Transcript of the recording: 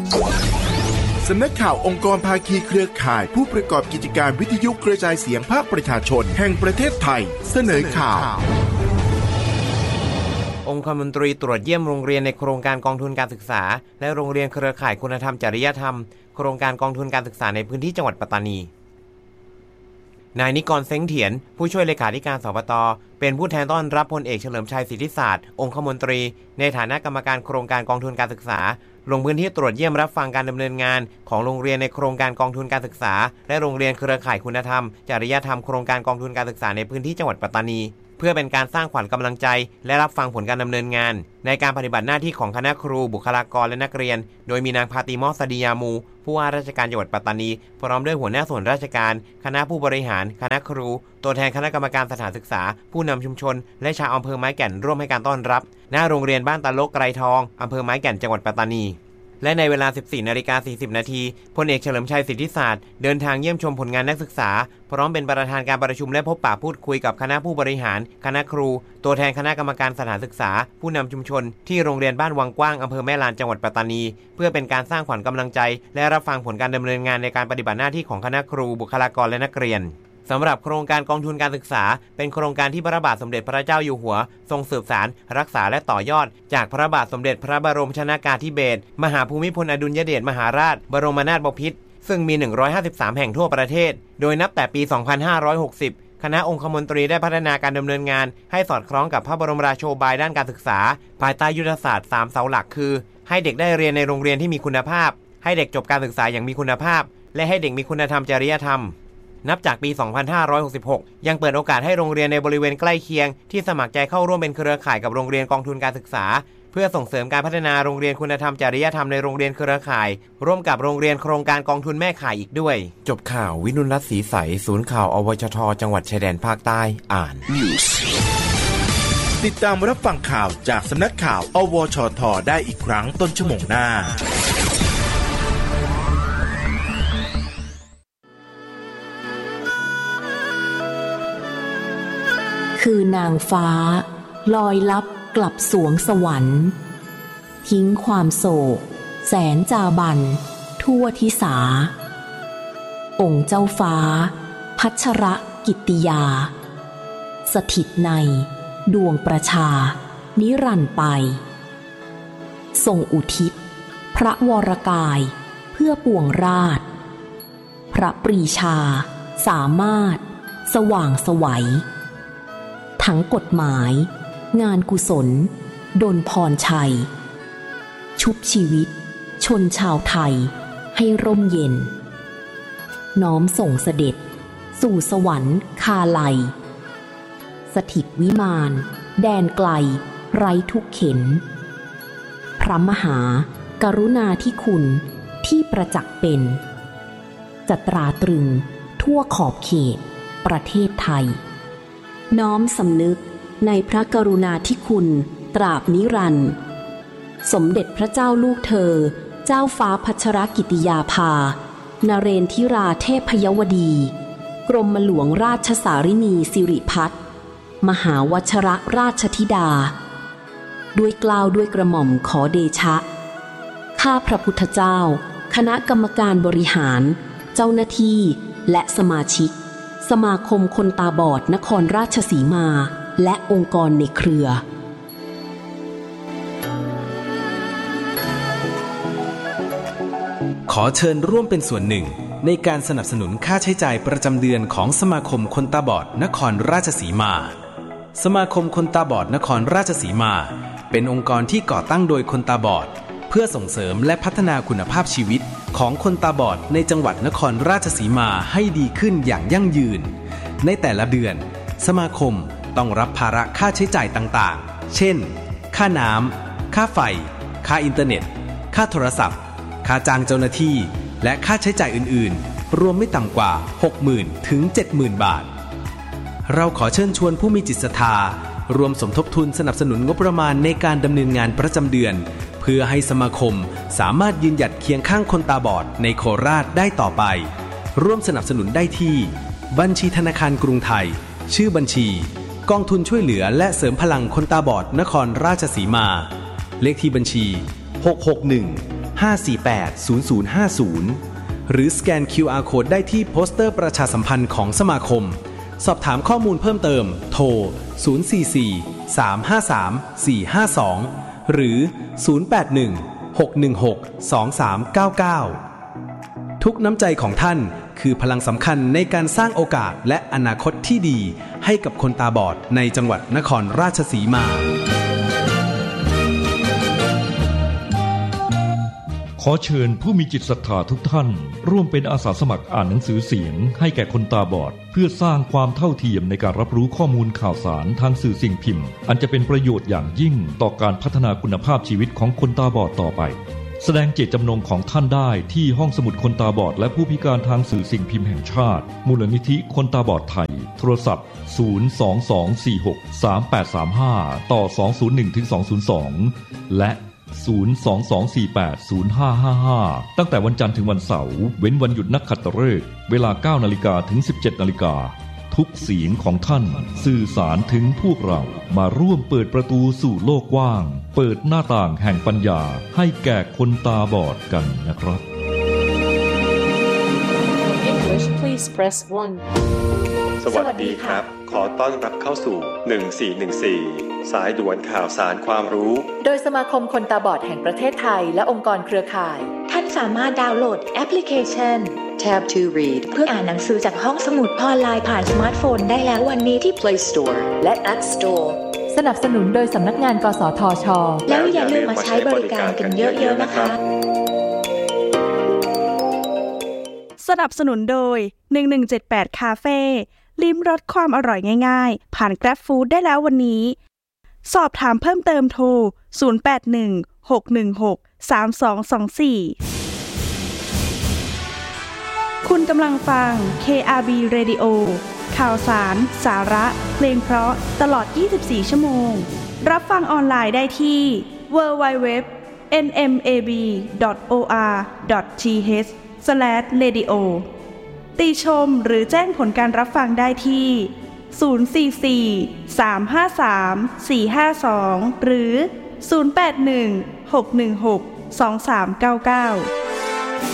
สำนักข่าวองค์กรภาคีเครือข่ายผู้ประกอบกิจการวิทยุกระจายเสียงภาคประชาชนแห่งประเทศไทยเสนอข่าวองคมนตรีตรวจเยี่ยมโรงเรียนในโครงการกองทุนการศึกษาและโรงเรียนเครือข่ายคุณธรรมจริยธรรมโครงการกองทุนการศึกษาในพื้นที่จังหวัดปัตตานีนายนิกรเซ้งเถียนผู้ช่วยเลขาธิการสปต.เป็นผู้แทนต้อนรับพลเอกเฉลิมชัยสิทธิศาสตร์องคมนตรีในฐานะกรรมการโครงการกองทุนการศึกษาลงพื้นที่ตรวจเยี่ยมรับฟังการดำเนินงานของโรงเรียนในโครงการกองทุนการศึกษาและโรงเรียนเครือข่ายคุณธรรมจริยธรรมโครงการกองทุนการศึกษาในพื้นที่จังหวัดปัตตานีเพื่อเป็นการสร้างขวัญกำลังใจและรับฟังผลการดำเนินงานในการปฏิบัติหน้าที่ของคณะครูบุคลากรและนักเรียนโดยมีนางพาติมอสดียามูผู้ว่าราชการจังหวัดปัตตานีพร้อมด้วยหัวหน้าส่วนราชการคณะผู้บริหารคณะครูตัวแทนคณะกรรมการสถานศึกษาผู้นำชุมชนและชาวอำเภอไม้แก่นร่วมให้การต้อนรับหน้าโรงเรียนบ้านตะลกไกรทองอำเภอไม้แก่นจังหวัดปัตตานีและในเวลา 14:40 น.พลเอกเฉลิมชัยสิทธิศาสตร์เดินทางเยี่ยมชมผลงานนักศึกษาพร้อมเป็นประธานการประชุมและพบปะพูดคุยกับคณะผู้บริหารคณะครูตัวแทนคณะกรรมการสถานศึกษาผู้นำชุมชนที่โรงเรียนบ้านวังกว้างอำเภอแม่ลานจังหวัดปัตตานีเพื่อเป็นการสร้างขวัญกำลังใจและรับฟังผลการดำเนินงานในการปฏิบัติหน้าที่ของคณะครูบุคลากรและนักเรียนสำหรับโครงการกองทุนการศึกษาเป็นโครงการที่พระบาทสมเด็จพระเจ้าอยู่หัวทรงสืบสานรักษาและต่อยอดจากพระบาทสมเด็จพระบรมชนกาธิเบศรมหาภูมิพลอดุลยเดชมหาราชบรมนาถบพิตรซึ่งมี153แห่งทั่วประเทศโดยนับแต่ปี2560คณะองคมนตรีได้พัฒนาการดำเนินงานให้สอดคล้องกับพระบรมราโชบายด้านการศึกษาภายใต้ยุทธศาสตร์3เสาหลักคือให้เด็กได้เรียนในโรงเรียนที่มีคุณภาพให้เด็กจบการศึกษาอย่างมีคุณภาพและให้เด็กมีคุณธรรมจริยธรรมนับจากปี 2566 ยังเปิดโอกาสให้โรงเรียนในบริเวณใกล้เคียงที่สมัครใจเข้าร่วมเป็นเครือข่ายกับโรงเรียนกองทุนการศึกษาเพื่อส่งเสริมการพัฒนาโรงเรียนคุณธรรมจริยธรรมในโรงเรียนเครือข่ายร่วมกับโรงเรียนโครงการกองทุนแม่ข่ายอีกด้วยจบข่าววินุรัตน์ศรีใสศูนย์ข่าวอวชทจังหวัดชายแดนภาคใต้อ่านติดตามรับฟังข่าวจากสำนักข่าวอวชทได้อีกครั้งต้นชั่วโมงหน้าคือนางฟ้าลอยลับกลับสวงสวรรค์ทิ้งความโศกแสนจาบันทั่วทิสาองค์เจ้าฟ้าพัชรกิตติยาสถิตในดวงประชานิรันดร์ไปทรงอุทิศพระวรกายเพื่อปวงราชพระปรีชาสามารถสว่างไสวทั้งกฎหมายงานกุศลดลพรชัยชุบชีวิตชนชาวไทยให้ร่มเย็นน้อมส่งเสด็จสู่สวรรค์คาไลสถิตวิมานแดนไกลไร้ทุกเข็ญพระมหากรุณาธิคุณที่ประจักษ์เป็นจะตราตรึงทั่วขอบเขตประเทศไทยน้อมสำนึกในพระกรุณาธิคุณตราบนิรันดร์สมเด็จพระเจ้าลูกเธอเจ้าฟ้าพัชรกิติยาภานเรนทิราเทพยวดีกรมหลวงราชสารินีสิริพัฒน์มหาวชรราชธิดาด้วยเกล้าด้วยกระหม่อมขอเดชะข้าพระพุทธเจ้าคณะกรรมการบริหารเจ้าหน้าที่และสมาชิกสมาคมคนตาบอดนครราชสีมาและองค์กรในเครือขอเชิญร่วมเป็นส่วนหนึ่งในการสนับสนุนค่าใช้จ่ายประจำเดือนของสมาคมคนตาบอดนครราชสีมาสมาคมคนตาบอดนครราชสีมาเป็นองค์กรที่ก่อตั้งโดยคนตาบอดเพื่อส่งเสริมและพัฒนาคุณภาพชีวิตของคนตาบอดในจังหวัดนครราชสีมาให้ดีขึ้นอย่างยั่งยืนในแต่ละเดือนสมาคมต้องรับภาระค่าใช้จ่ายต่างๆเช่นค่าน้ำค่าไฟค่าอินเทอร์เน็ตค่าโทรศัพท์ค่าจ้างเจ้าหน้าที่และค่าใช้จ่ายอื่นๆรวมไม่ต่ำกว่า 60,000 ถึง 70,000 บาทเราขอเชิญชวนผู้มีจิตศรัทธารวมสมทบทุนสนับสนุนงบประมาณในการดำเนินงานประจำเดือนเพื่อให้สมาคมสามารถยืนหยัดเคียงข้างคนตาบอดในโคราชได้ต่อไปร่วมสนับสนุนได้ที่บัญชีธนาคารกรุงไทยชื่อบัญชีกองทุนช่วยเหลือและเสริมพลังคนตาบอดนครราชสีมาเลขที่บัญชี661 5480050 หรือสแกน QR Code ได้ที่โปสเตอร์ประชาสัมพันธ์ของสมาคมสอบถามข้อมูลเพิ่มเติมโทร044-353-452หรือ081-616-2399ทุกน้ำใจของท่านคือพลังสำคัญในการสร้างโอกาสและอนาคตที่ดีให้กับคนตาบอดในจังหวัดนครราชสีมาขอเชิญผู้มีจิตศรัทธาทุกท่านร่วมเป็นอาสาสมัครอ่านหนังสือเสียงให้แก่คนตาบอดเพื่อสร้างความเท่าเทียมในการรับรู้ข้อมูลข่าวสารทางสื่อสิ่งพิมพ์อันจะเป็นประโยชน์อย่างยิ่งต่อการพัฒนาคุณภาพชีวิตของคนตาบอดต่อไปแสดงเจตจำนงของท่านได้ที่ห้องสมุดคนตาบอดและผู้พิการทางสื่อสิ่งพิมพ์แห่งชาติมูลนิธิคนตาบอดไทยโทรศัพท์022463835ต่อ201-202และ022480555ตั้งแต่วันจันทร์ถึงวันเสาร์เว้นวันหยุดนักขัตฤกษ์เวลา 9:00 นถึง 17:00 นทุกเสียงของท่านสื่อสารถึงพวกเรามาร่วมเปิดประตูสู่โลกกว้างเปิดหน้าต่างแห่งปัญญาให้แก่คนตาบอดกันนะครับ English please press 1 สวัสดีครับขอต้อนรับเข้าสู่1414สายด่วนข่าวสารความรู้โดยสมาคมคนตาบอดแห่งประเทศไทยและองค์กรเครือข่ายท่านสามารถดาวน์โหลดแอปพลิเคชัน Tab to Read เพื่ออ่านหนังสือจากห้องสมุดออนไลน์ผ่านสมาร์ทโฟนได้แล้ววันนี้ที่ Play Store และ App Store สนับสนุนโดยสำนักงานกสทช. แล้วอย่าลืมมาใช้บริการกันเยอะๆนะคะสนับสนุนโดย1178คาเฟ่ลิ้มรสความอร่อยง่ายๆผ่าน Grab Food ได้แล้ววันนี้สอบถามเพิ่มเติมโทร0816163224คุณกำลังฟัง KRB Radio ข่าวสารสาระเพลงเพราะตลอด24ชั่วโมงรับฟังออนไลน์ได้ที่ www.nmab.or.th/radio ติชมหรือแจ้งผลการรับฟังได้ที่044-353-452หรือ081-616-2399